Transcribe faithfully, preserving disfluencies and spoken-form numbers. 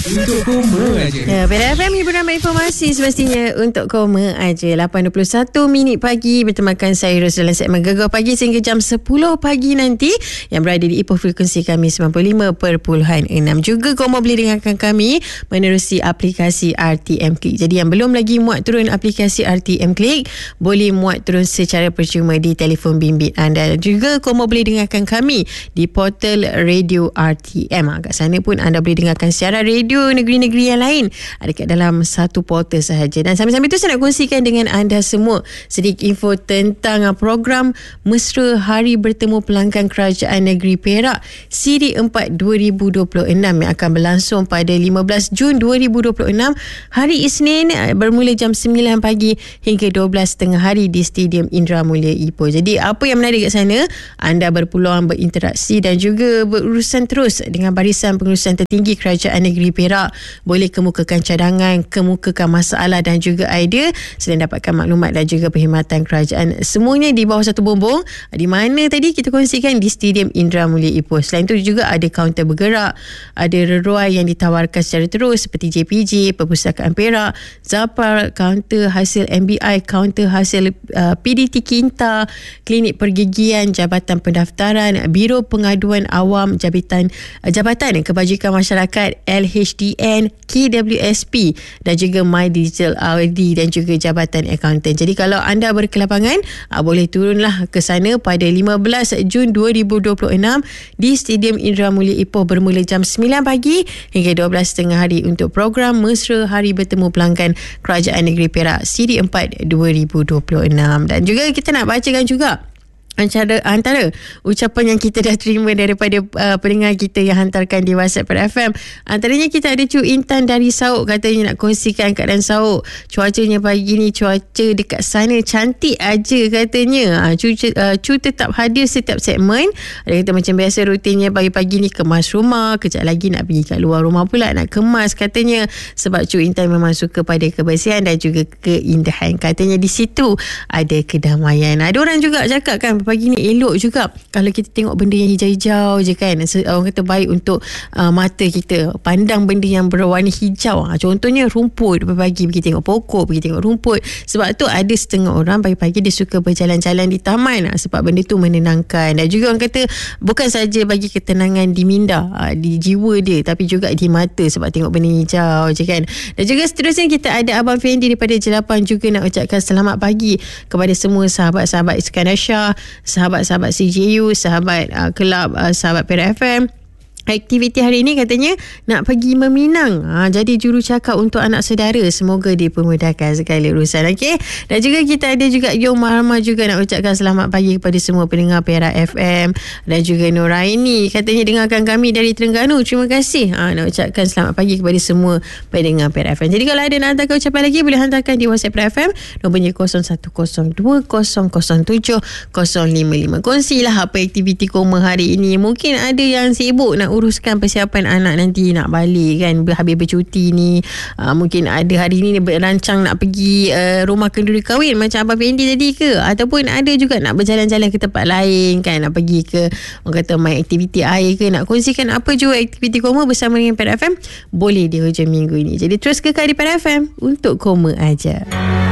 Untuk koma aja. Ya, Pera F M hiburan berinformasi semestinya untuk koma aja. lapan dua puluh satu minit pagi bertemakan saya Ros dalam segmen Gegar Pagi sehingga jam sepuluh pagi nanti yang berada di Ipoh frekuensi kami sembilan puluh lima perpuluhan enam. Juga koma boleh dengarkan kami menerusi aplikasi R T M Click. Jadi yang belum lagi muat turun aplikasi R T M Click boleh muat turun secara percuma di telefon bimbit anda. Juga koma boleh dengarkan kami di portal Radio R T M. Kat sana pun anda boleh dengarkan siaran radio negeri-negeri yang lain ada kat dalam satu portal sahaja. Dan sambil-sambil tu saya nak kongsikan dengan anda semua sedikit info tentang program Mesra Hari Bertemu Pelanggan Kerajaan Negeri Perak Siri empat dua ribu dua puluh enam yang akan berlangsung pada lima belas Jun dua ribu dua puluh enam hari Isnin bermula jam sembilan pagi hingga dua belas tengah hari di Stadium Indra Mulia Ipoh. Jadi apa yang menarik kat sana, anda berpeluang berinteraksi dan juga berurusan terus dengan barisan pengurusan tertinggi Kerajaan Negeri Perak. Boleh kemukakan cadangan, kemukakan masalah dan juga idea selain dapatkan maklumat dan juga perkhidmatan kerajaan. Semuanya di bawah satu bumbung. Di mana tadi kita kongsikan di Stadium Indra Mulia Ipoh. Selain itu juga ada kaunter bergerak, ada reruai yang ditawarkan secara terus seperti J P J, Perpustakaan Perak, Zapar, kaunter hasil M B I, kaunter hasil uh, P D T Kinta, klinik pergigian, Jabatan Pendaftaran, Biro Pengaduan Awam, Jabatan uh, Jabatan Kebajikan Masyarakat L H D N, K W S P dan juga My Digital R D dan juga Jabatan Accountant. Jadi kalau anda berkelapangan, uh, boleh turunlah ke sana pada lima belas Jun dua ribu dua puluh enam di Stadium Indra Mulia Ipoh bermula jam sembilan pagi hingga dua belas tengah hari untuk program Mesra Hari Bertemu Pelanggan Kerajaan Negeri Perak Siri empat dua ribu dua puluh enam. Dan juga kita nak bacakan juga Antara, antara ucapan yang kita dah terima daripada uh, pendengar kita yang hantarkan di WhatsApp Pera F M. Antaranya kita ada Cu Intan dari Sauk, katanya nak kongsikan keadaan Sauk. Cuacanya pagi ni, cuaca dekat sana cantik aja katanya. Uh, Cu, uh, Cu tetap hadir setiap segmen. Ada kata macam biasa rutinnya pagi-pagi ni kemas rumah. Kejap lagi nak pergi kat luar rumah pula nak kemas katanya. Sebab Cu Intan memang suka pada kebersihan dan juga keindahan. Katanya di situ ada kedamaian. Ada orang juga cakap kan pagi ni elok juga kalau kita tengok benda yang hijau-hijau je kan. Orang kata baik untuk uh, mata kita pandang benda yang berwarna hijau. Ha, contohnya rumput, pagi pergi tengok pokok, pergi tengok rumput. Sebab tu ada setengah orang pagi-pagi dia suka berjalan-jalan di taman, ha, sebab benda tu menenangkan. Dan juga orang kata bukan saja bagi ketenangan di minda, ha, di jiwa dia, tapi juga di mata sebab tengok benda hijau je kan. Dan juga seterusnya kita ada Abang Fendi daripada Jelapan juga nak ucapkan selamat pagi kepada semua sahabat-sahabat Iskandar Shah, sahabat-sahabat C J U, sahabat uh, kelab uh, sahabat Pera F M. Aktiviti hari ini katanya nak pergi meminang, ha, jadi jurucakap untuk anak saudara. Semoga dipermudahkan segala urusan. Okey. Dan juga kita ada juga Yong Maharma juga nak ucapkan selamat pagi kepada semua pendengar Pera F M. Dan juga Noraini katanya dengarkan kami dari Terengganu. Terima kasih. Ha, nak ucapkan selamat pagi kepada semua pendengar Pera F M. Jadi kalau ada nak hantarkan ucapan lagi boleh hantarkan di WhatsApp Pera F M nombornya kosong satu kosong dua kosong kosong tujuh kosong lima lima. Kongsilah apa aktiviti koma hari ini. Mungkin ada yang sibuk nak uruskan persiapan anak nanti nak balik kan, habis bercuti ni. Uh, mungkin ada hari ni berancang nak pergi uh, rumah kenduri kahwin macam Abang Fendi tadi ke, ataupun ada juga nak berjalan-jalan ke tempat lain kan, nak pergi ke orang kata main aktiviti air ke, nak kongsikan apa jua aktiviti koma bersama dengan Pera F M boleh di hujung minggu ini. Jadi terus kekal di Pera F M untuk koma aja.